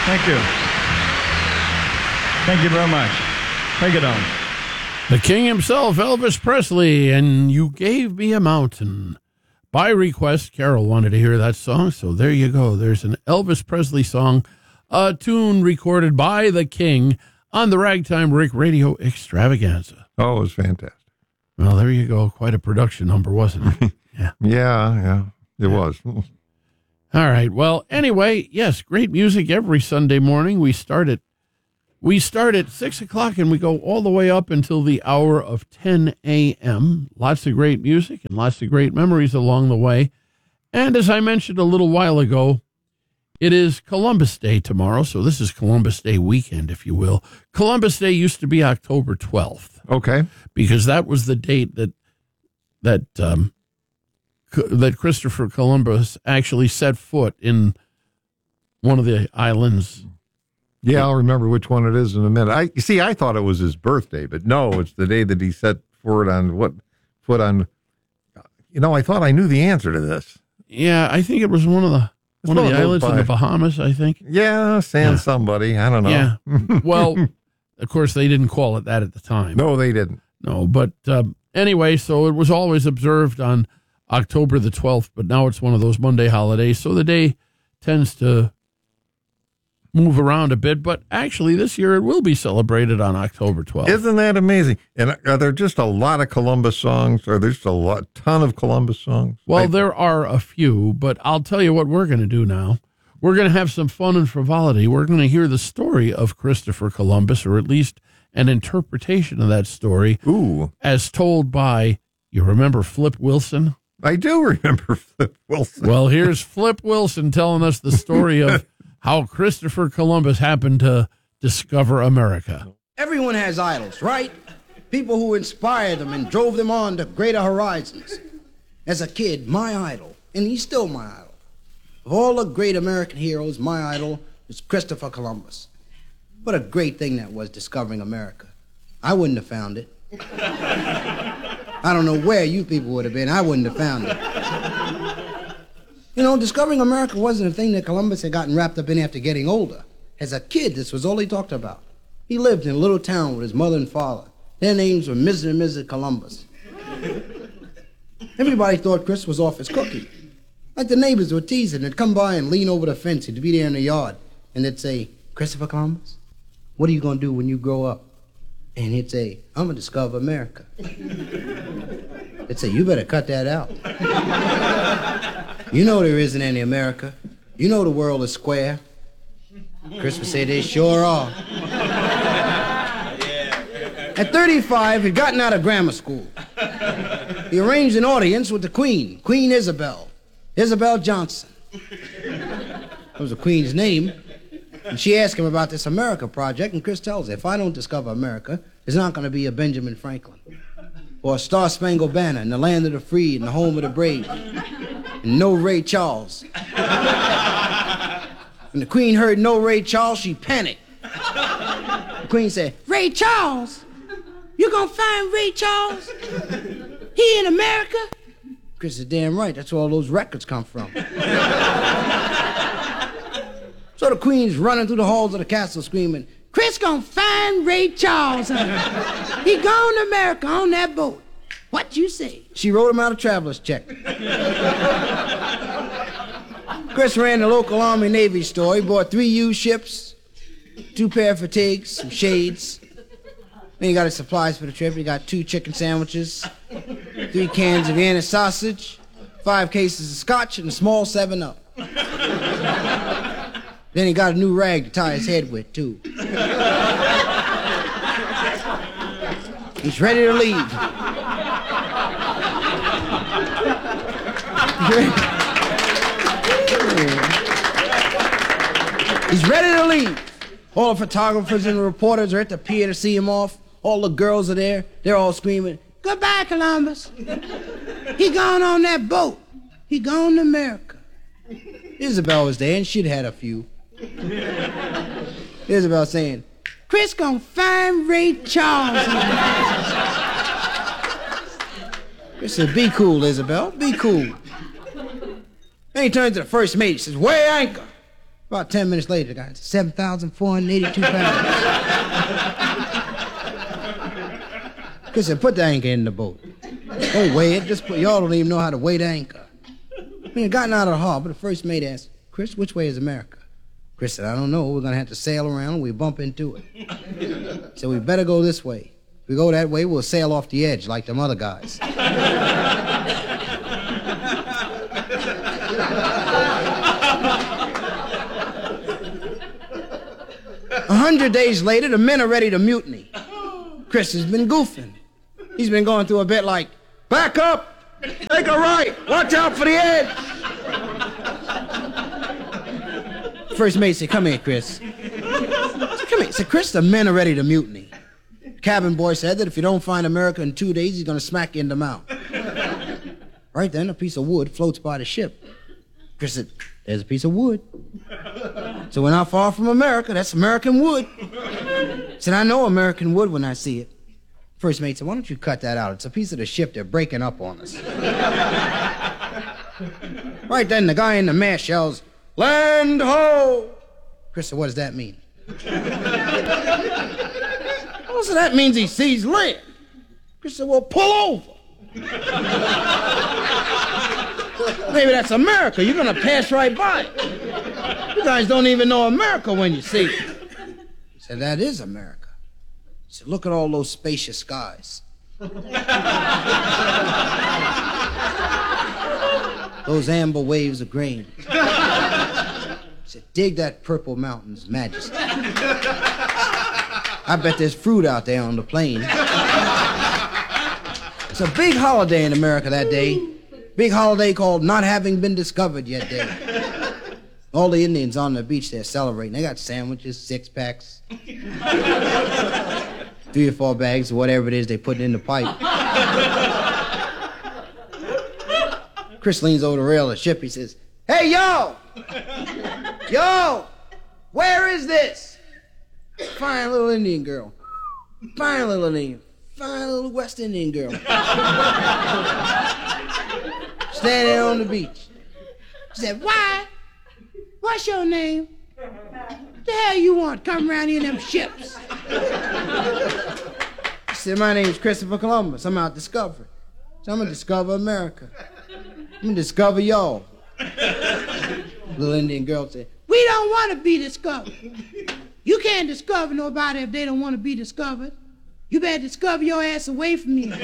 Thank you. Thank you very much. Take it on. The king himself, Elvis Presley, and You Gave Me a Mountain. By request, Carol wanted to hear that song, so there you go. There's an Elvis Presley song, a tune recorded by the king on the Ragtime Rick Radio Extravaganza. Oh, it was fantastic. Well, there you go. Quite a production number, wasn't it? Yeah, it was. All right. Well, anyway, yes, great music every Sunday morning. We start at 6 o'clock and we go all the way up until the hour of 10 a.m. Lots of great music and lots of great memories along the way. And as I mentioned a little while ago, it is Columbus Day tomorrow, so this is Columbus Day weekend, if you will. Columbus Day used to be October 12th. Okay. Because that was the date that Christopher Columbus actually set foot in one of the islands. Yeah, I'll remember which one it is in a minute. I thought it was his birthday, but no, it's the day that he set foot on. I thought I knew the answer to this. Yeah, I think it was one of the islands in the Bahamas, I think. Yeah, somebody. I don't know. Yeah. Well, of course, they didn't call it that at the time. No, they didn't. No, but anyway, so it was always observed on October the 12th, but now it's one of those Monday holidays, so the day tends to move around a bit, but actually this year it will be celebrated on October 12th. Isn't that amazing? And are there just a lot of Columbus songs? Are there just a ton of Columbus songs? Well, there are a few, but I'll tell you what we're going to do now. We're going to have some fun and frivolity. We're going to hear the story of Christopher Columbus, or at least an interpretation of that story. Ooh. As told by, you remember Flip Wilson? I do remember Flip Wilson. Well, here's Flip Wilson telling us the story of how Christopher Columbus happened to discover America. Everyone has idols, right? People who inspired them and drove them on to greater horizons. As a kid, my idol, and he's still my idol. Of all the great American heroes, my idol is Christopher Columbus. What a great thing that was, discovering America. I wouldn't have found it. I don't know where you people would have been. I wouldn't have found it. You know, discovering America wasn't a thing that Columbus had gotten wrapped up in after getting older. As a kid, this was all he talked about. He lived in a little town with his mother and father. Their names were Mr. and Mrs. Columbus. Everybody thought Chris was off his cookie. Like the neighbors would tease him. They'd come by and lean over the fence. He'd be there in the yard. And they'd say, "Christopher Columbus, what are you going to do when you grow up?" And he'd say, "I'm going to discover America." They'd say, "You better cut that out. You know there isn't any America. You know the world is square." Chris would say, "They sure are." At 35, he'd gotten out of grammar school. He arranged an audience with the Queen, Queen Isabel Johnson. That was the Queen's name. And she asked him about this America project, and Chris tells her, if I don't discover America, there's not going to be a Benjamin Franklin, or a Star-Spangled Banner in the land of the free and the home of the brave, and no Ray Charles. When the Queen heard no Ray Charles, she panicked. The Queen said, "Ray Charles? You gonna find Ray Charles? He in America?" Chris said, "Damn right, that's where all those records come from." So the Queen's running through the halls of the castle screaming, "Chris gonna find Ray Charles, honey. He gone to America on that boat. What you say?" She wrote him out a traveler's check. Chris ran the local Army Navy store. He bought 3 used ships, 2 pair of fatigues, some shades. Then he got his supplies for the trip. He got 2 chicken sandwiches, 3 cans of Vienna sausage, 5 cases of scotch, and a small 7-Up. Then he got a new rag to tie his head with, too. He's ready to leave. He's ready to leave. All the photographers and the reporters are at the pier to see him off. All the girls are there. They're all screaming, "Goodbye, Columbus. He gone on that boat. He gone to America." Isabel was there, and she'd had a few. Isabel saying, "Chris gonna find Ray Charles." Chris said, "Be cool, Isabel. Be cool." Then he turns to the first mate. He says, "Weigh anchor." About 10 minutes later, the guy said, 7,482 pounds. Chris said, put the anchor in the boat. Don't weigh it, just put, y'all don't even know how to weigh the anchor. When he gotten out of the harbor, the first mate asked, Chris, which way is America? Chris said, I don't know. We're going to have to sail around and we bump into it. So we better go this way. If we go that way, we'll sail off the edge like them other guys. 100 days later, the men are ready to mutiny. Chris has been goofing. He's been going through a bit like, back up, take a right, watch out for the edge. First mate said, come here, Chris. Come here. Said, Chris, the men are ready to mutiny. Cabin boy said that if you don't find America in 2 days, he's going to smack you in the mouth. Right then, a piece of wood floats by the ship. Chris said, there's a piece of wood. So we're not far from America. That's American wood. Said, I know American wood when I see it. First mate said, why don't you cut that out? It's a piece of the ship they're breaking up on us. Right then, the guy in the mast yells, land ho! Chris said, what does that mean? Well, so that means he sees land. Chris said, well, pull over. Maybe that's America. You're going to pass right by it. You guys don't even know America when you see it. He said, that is America. He said, look at all those spacious skies. Those amber waves of grain. He said, dig that purple mountain's majesty. I bet there's fruit out there on the plain. It's a big holiday in America that day. Big holiday called Not Having Been Discovered Yet Day. All the Indians on the beach there celebrating. They got sandwiches, 6-packs, 3 or 4 bags of whatever it is they put in the pipe. Chris leans over the rail of the ship. He says, hey, yo! Yo! Where is this? Fine little Indian girl. Fine little Indian. Fine little West Indian girl. Standing on the beach. She said, why? What's your name? The hell you want? Come around here in them ships. She said, my name's Christopher Columbus. I'm out discovering. So I'm going to discover America. I'm going to discover y'all. Little Indian girl said, we don't want to be discovered. You can't discover nobody if they don't want to be discovered. You better discover your ass away from me.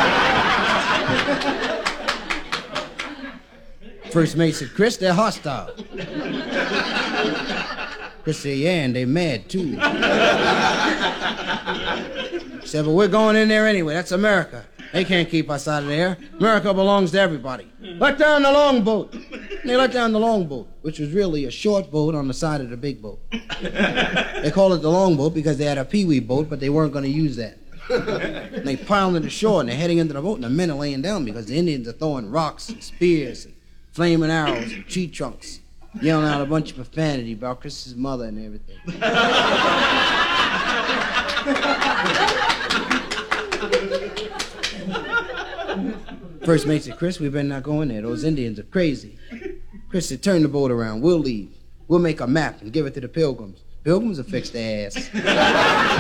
First mate said, Chris, they're hostile. Chris said, yeah, and they mad, too. He said, but we're going in there anyway. That's America. They can't keep us out of there. America belongs to everybody. Let down the longboat. And they let down the longboat, which was really a short boat on the side of the big boat. They called it the longboat because they had a peewee boat, but they weren't going to use that. And they piled into shore, and they're heading into the boat, and the men are laying down because the Indians are throwing rocks and spears and flaming arrows and tree trunks, yelling out a bunch of profanity about Chris's mother and everything. First mate said, Chris, we better not go in there. Those Indians are crazy. Chris said, turn the boat around. We'll leave. We'll make a map and give it to the Pilgrims. Pilgrims will fix their ass.